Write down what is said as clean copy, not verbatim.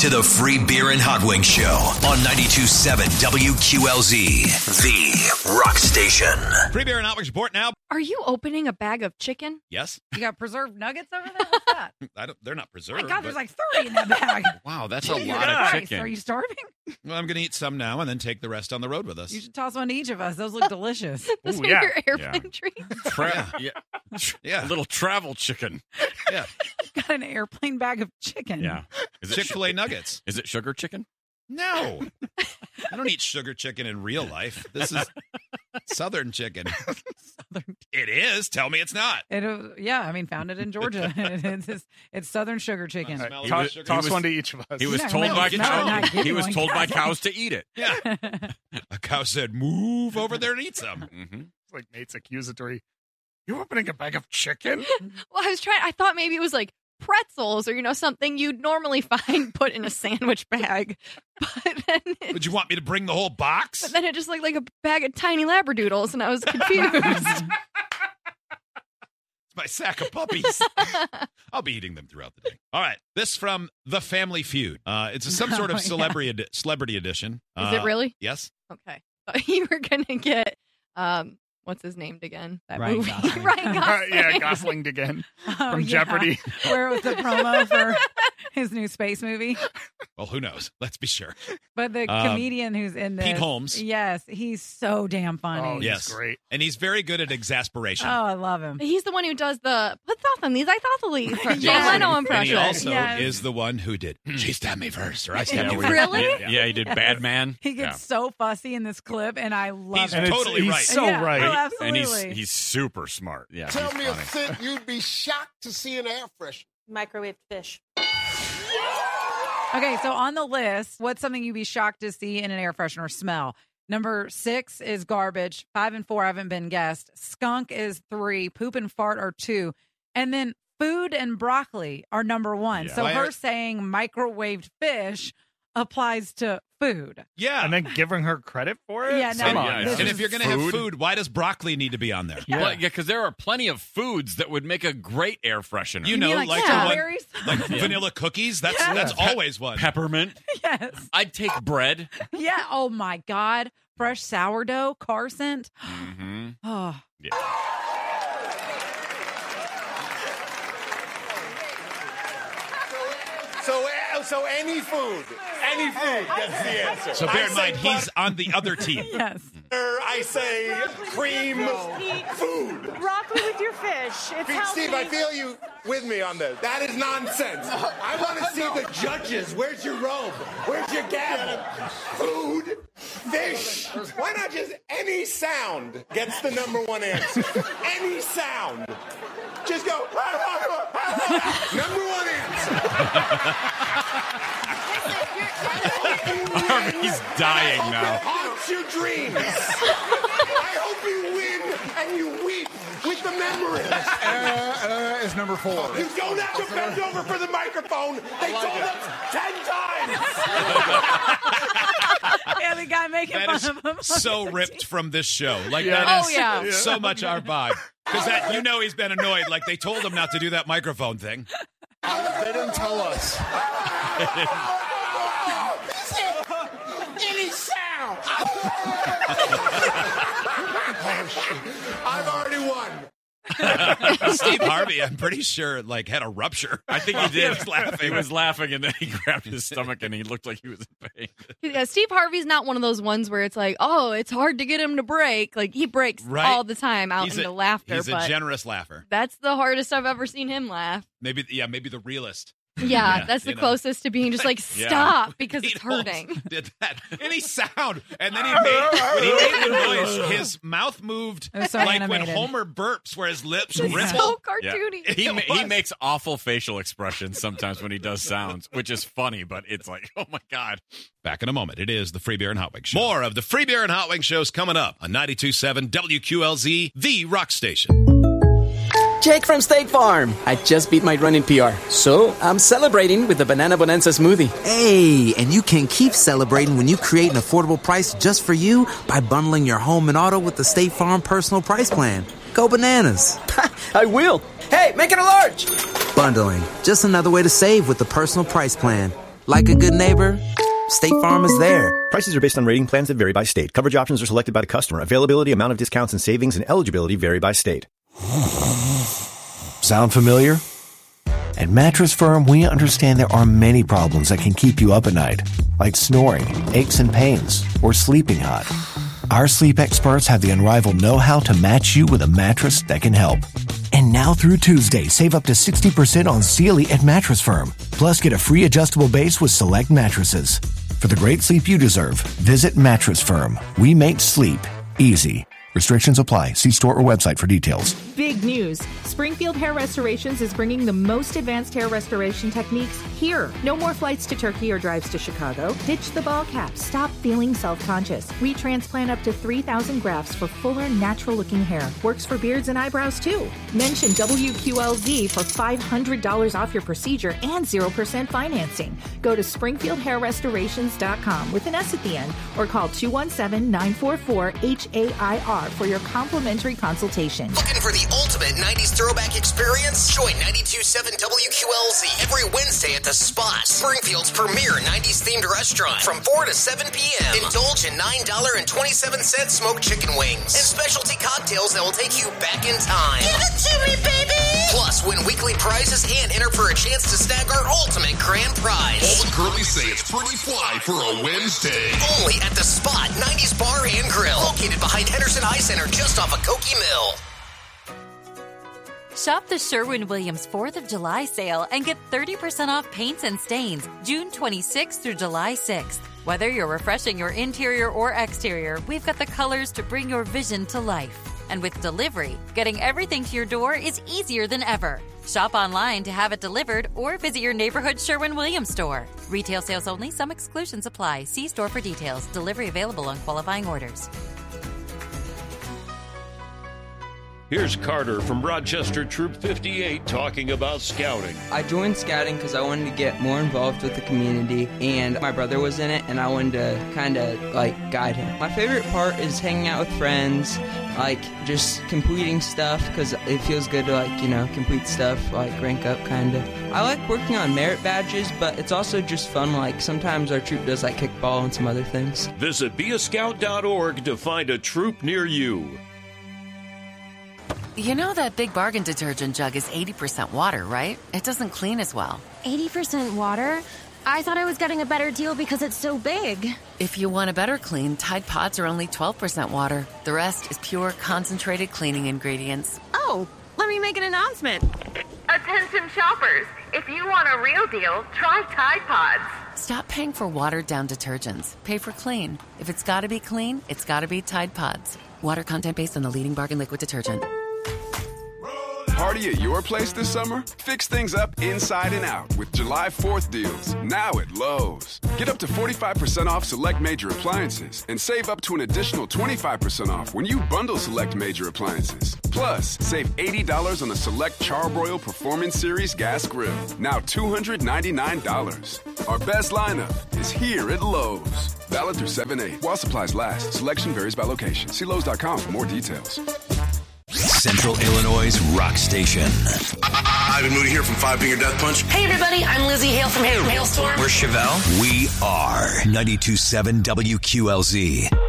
to the Free Beer and Hot Wings Show on 92.7 WQLZ, the rock station. Free Beer and Hot Wings report now. Are you opening a bag of chicken? Yes. You got preserved nuggets over there? What's that? They're not preserved. My God, there's like 30 in that bag. Wow, that's a Jesus lot of Christ, chicken. Are you starving? Well, I'm going to eat some now and then take the rest on the road with us. You should toss one to each of us. Those look delicious. Those Ooh, are yeah. your airplane treats. Yeah. A little travel chicken. Yeah. Got an airplane bag of chicken. Yeah. Is it Chick-fil-A nuggets. Is it sugar chicken? No. I don't eat sugar chicken in real life. This is Southern chicken. Southern. It is. Tell me it's not. Found it in Georgia. it's Southern sugar chicken. Smell He the was- sugar. Toss one to each of us. He was not told gonna by make it. No, I'm not cows. giving He was one. told by God. cows to eat it. Yeah. A cow said, move over there and eat some. Mm-hmm. It's like Nate's accusatory. You opening a bag of chicken? Well, I thought maybe it was like pretzels or, something you'd normally find put in a sandwich bag. But then Would you want me to bring the whole box? But then it just looked like a bag of tiny Labradoodles, and I was confused. It's my sack of puppies. I'll be eating them throughout the day. All right. This from The Family Feud. It's some sort of celebrity edition. Is it really? Yes. Okay. Thought you were going to get, what's his name again? That Ryan movie. Gosling. Ryan Gosling. Yeah, Gosling again from yeah. Jeopardy. Where was the promo for his new space movie? Well, who knows? Let's be sure. But the comedian who's in this. Pete Holmes. Yes, he's so damn funny. Oh, Yes. he's great. And he's very good at exasperation. Oh, I love him. He's the one who does the put thought on these, I thought the lead. Jay Yes. Leno And impression. he also Yes. is the one who did, she stabbed me first, or I stabbed you we- first. Really? Yeah, he did Bad Man. He gets so fussy in this clip, and I love He's it. And totally he's right. so Yeah. right. Oh, And absolutely. he's super smart. Yeah, Tell he's me funny. a scent you'd be shocked to see an air freshener. Microwave fish. Okay, so on the list, what's something you'd be shocked to see in an air freshener smell? Number 6 is garbage. 5 and 4 haven't been guessed. Skunk is 3. Poop and fart are 2. And then food and broccoli are number 1. Yeah. So Why her are- saying microwaved fish applies to food. Yeah. And then giving her credit for it? Yeah, no, Come on. yeah, this And is if you're going to have food. food, why does broccoli need to be on there? Yeah, because there are plenty of foods that would make a great air freshener. You know, mean like strawberries? like vanilla cookies. That's always one. Peppermint. Yes. I'd take bread. Yeah. Oh, my God. Fresh sourdough, car scent. Mm-hmm. Oh, Yeah. So any food gets the answer. So bear in I mind, say he's on the other team. yes. butter, I say cream, food. Broccoli with your fish. It's healthy. Steve, I feel you with me on this. That is nonsense. I want to see the judges. Where's your robe? Where's your gavel? Food, fish. Why not just any sound gets the number one answer? Any sound. Just go. Number one answer. He's dying now. Haunt your dreams. I hope you win and you weep with the memories. Is number 4. You don't have to bend over for the microphone. They told us 10 times. Yeah, the guy making That fun of him. is so ripped from this show. Like Yeah. that is Oh, yeah. so much our vibe. Because that he's been annoyed. Like they told him not to do that microphone thing. They didn't tell us. Any sound. I've already won. Steve Harvey, I'm pretty sure, like had a rupture. I think he did. He was laughing. He was laughing, and then he grabbed his stomach, and he looked like he was in pain. Yeah, Steve Harvey's not one of those ones where it's like, oh, it's hard to get him to break. Like he breaks Right. all the time out He's into a, laughter. He's a but generous laugher. that's the hardest I've ever seen him laugh. Maybe the realist. Yeah, that's the you know. closest to being just like Yeah. stop because Pete it's hurting. Holmes did that. Any sound. And then when he made the noise, his mouth moved It was so like animated. when Homer burps where his lips It's ripple. so Yeah. cartoony. He It he was. makes awful facial expressions sometimes when he does sounds, which is funny, but it's like, oh my God. Back in a moment. It is the Free Beer and Hot Wings Show. More of the Free Beer and Hot Wings shows coming up on 92.7 WQLZ, the rock station. Jake from State Farm. I just beat my run in PR, so I'm celebrating with the Banana Bonanza smoothie. Hey, and you can keep celebrating when you create an affordable price just for you by bundling your home and auto with the State Farm Personal Price Plan. Go bananas. I will. Hey, make it a large. Bundling, just another way to save with the Personal Price Plan. Like a good neighbor, State Farm is there. Prices are based on rating plans that vary by state. Coverage options are selected by the customer. Availability, amount of discounts and savings, and eligibility vary by state. Sound familiar? At Mattress Firm, we understand there are many problems that can keep you up at night, like snoring, aches and pains, or sleeping hot. Our sleep experts have the unrivaled know-how to match you with a mattress that can help. And now through Tuesday, save up to 60% on Sealy at Mattress Firm. Plus, get a free adjustable base with select mattresses. For the great sleep you deserve, visit Mattress Firm. We make sleep easy. Restrictions apply. See store or website for details. Big news. Springfield Hair Restorations is bringing the most advanced hair restoration techniques here. No more flights to Turkey or drives to Chicago. Ditch the ball cap. Stop feeling self-conscious. We transplant up to 3,000 grafts for fuller, natural-looking hair. Works for beards and eyebrows, too. Mention WQLZ for $500 off your procedure and 0% financing. Go to SpringfieldHairRestorations.com with an S at the end or call 217-944-HAIR for your complimentary consultation. Looking for the ultimate 90s throwback experience? Join 92.7 WQLZ every Wednesday at The Spot, Springfield's premier 90s themed restaurant from 4 to 7 p.m. Indulge in $9.27 smoked chicken wings and specialty cocktails that will take you back in time. Give it to me, baby! Plus, win weekly prizes and enter for a chance to snag our ultimate grand prize. All the girlies say it's pretty fly for a Wednesday. Only at The Spot 90s Bar and Grill, located behind Henderson Eye Center just off of Koki Mill. Shop the Sherwin-Williams 4th of July sale and get 30% off paints and stains June 26th through July 6th. Whether you're refreshing your interior or exterior, we've got the colors to bring your vision to life. And with delivery, getting everything to your door is easier than ever. Shop online to have it delivered or visit your neighborhood Sherwin-Williams store. Retail sales only. Some exclusions apply. See store for details. Delivery available on qualifying orders. Here's Carter from Rochester Troop 58 talking about scouting. I joined scouting because I wanted to get more involved with the community, and my brother was in it, and I wanted to kind of guide him. My favorite part is hanging out with friends, just completing stuff, because it feels good to complete stuff, rank up kind of. I like working on merit badges, but it's also just fun. Sometimes our troop does kickball and some other things. Visit beascout.org to find a troop near you. You know that Big Bargain detergent jug is 80% water, right? It doesn't clean as well. 80% water? I thought I was getting a better deal because it's so big. If you want a better clean, Tide Pods are only 12% water. The rest is pure, concentrated cleaning ingredients. Oh, let me make an announcement. Attention shoppers, if you want a real deal, try Tide Pods. Stop paying for watered-down detergents. Pay for clean. If it's got to be clean, it's got to be Tide Pods. Water content based on the leading bargain liquid detergent. Party at your place this summer? Fix things up inside and out with July 4th deals, now at Lowe's. Get up to 45% off select major appliances and save up to an additional 25% off when you bundle select major appliances. Plus, save $80 on a select Charbroil Performance Series gas grill, now $299. Our best lineup is here at Lowe's. Valid through 7/8. While supplies last, selection varies by location. See Lowe's.com for more details. Central Illinois' rock station. Ivan Moody here from Five Finger Death Punch. Hey everybody, I'm Lizzie Hale from Hailstorm. We're Chevelle. We are 92.7 WQLZ.